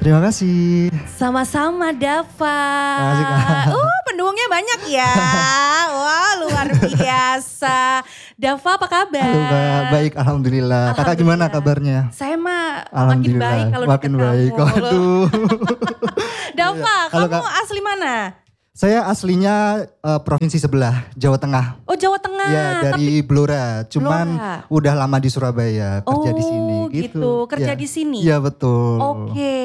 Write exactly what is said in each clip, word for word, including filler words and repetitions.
Terima kasih. Sama-sama Dava. Makasih, Kak. Uh, pendukungnya banyak ya. Wah, luar biasa. Dava apa kabar? Halo Kak, baik alhamdulillah. Kakak gimana kabarnya? Saya mah makin Alhamdulillah, baik kalau makin deket baik. kamu. Waduh. Dava, Halo, kamu Kak. asli mana? Saya aslinya eh, provinsi sebelah, Jawa Tengah. Oh, Jawa Tengah. Ya, dari Blora. Cuman Blora. udah lama di Surabaya, kerja Oh, di sini gitu. gitu. Kerja Ya. di sini? Iya, betul. Oke,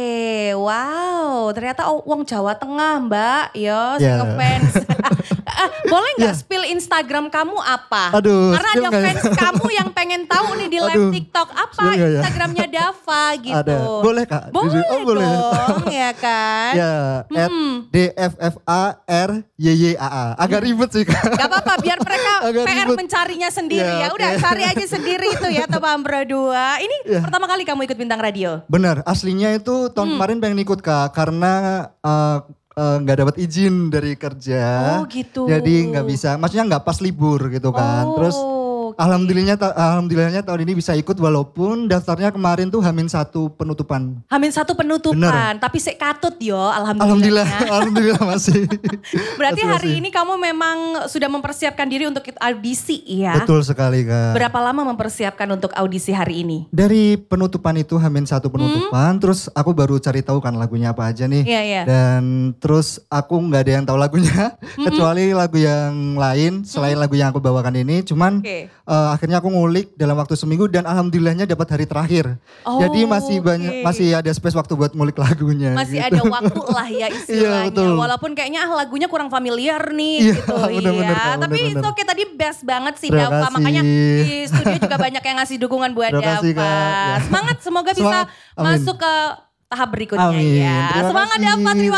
wow, ternyata oh, wong Jawa Tengah Mbak, yo, Ya. saya ngefans. Ah, boleh nggak Ya. spill Instagram kamu apa? Aduh, Karena spill ada nggak ya? fans kamu yang pengen tahu nih di live Aduh, TikTok apa spill nggak ya? Instagramnya Dava gitu. Ada. Boleh, Kak? Boleh, Oh, boleh. dong, ya kan? Ya, at Hmm. D F F A R Y Y A A. Agak ribet sih Kak. Gak apa-apa, biar mereka Agak P R ribet. mencarinya sendiri Ya, ya. Udah oke. cari aja sendiri itu ya teman berdua. Ini Ya. pertama kali kamu ikut Bintang Radio? Bener, aslinya itu tahun Hmm. kemarin pengen ikut Kak. Karena eh, eh, nggak dapat izin dari kerja. Oh, gitu. Jadi nggak bisa, maksudnya nggak pas libur gitu kan. Terus oke. alhamdulillahnya, ta- alhamdulillahnya tahun ini bisa ikut walaupun daftarnya kemarin tuh Hamin satu penutupan. Hamin satu penutupan, tapi sek katut yo, Alhamdulillah, alhamdulillah. alhamdulillah masih. Berarti Masih- hari masih. ini kamu memang sudah mempersiapkan diri untuk ikut audisi ya? Betul sekali Kak. Berapa lama mempersiapkan untuk audisi hari ini? Dari penutupan itu Hamin satu penutupan, terus aku baru cari tahu kan lagunya apa aja nih. Hmm? Iya, iya. Dan terus aku nggak ada yang tahu lagunya, kecuali lagu yang lain selain lagu yang aku bawakan ini. Cuman Oke. eh, akhirnya aku ngulik dalam waktu seminggu dan alhamdulillahnya dapat hari terakhir. Oh, Jadi masih oke. banyak, masih ada space waktu buat ngulik lagunya. Masih gitu. ada waktu lah ya istilahnya. Iya, betul. Walaupun kayaknya ah, lagunya kurang familiar nih Iya, gitu bener-bener, ya. Kak, Tapi bener-bener. itu oke tadi best banget sih Terima Dava. kasih. Makanya di studio juga banyak yang ngasih dukungan buat Terima Dava. kasih, Kak. Ya. Semangat semoga bisa Semangat. Amin. masuk ke tahap berikutnya Amin. ya. Terima Semangat kasih. Dava, terima Terima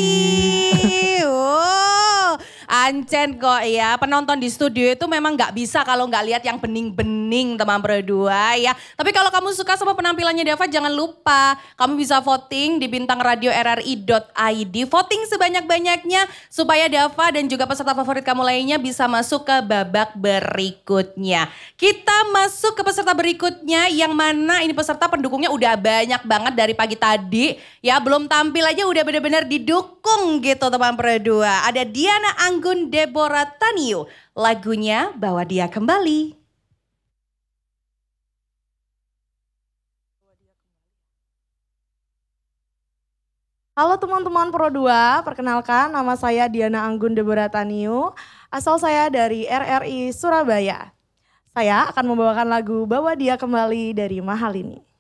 kasih. Wow. Ancen kok ya, penonton di studio itu memang nggak bisa kalau nggak lihat yang bening-bening teman berdua ya. Tapi kalau kamu suka sama penampilannya Dava, jangan lupa kamu bisa voting di bintang radio r r i dot i d. Voting sebanyak-banyaknya supaya Dava dan juga peserta favorit kamu lainnya bisa masuk ke babak berikutnya. Kita masuk ke peserta berikutnya yang mana ini peserta pendukungnya udah banyak banget dari pagi tadi. Ya belum tampil aja udah benar-benar didukung gitu teman berdua. Ada Diana Anggun Deborah Taniu. Lagunya Bawa Dia Kembali. Halo teman-teman Pro dua, perkenalkan nama saya Diana Anggun Deborah Taniu, asal saya dari R R I Surabaya. Saya akan membawakan lagu Bawa Dia Kembali dari Mahalini.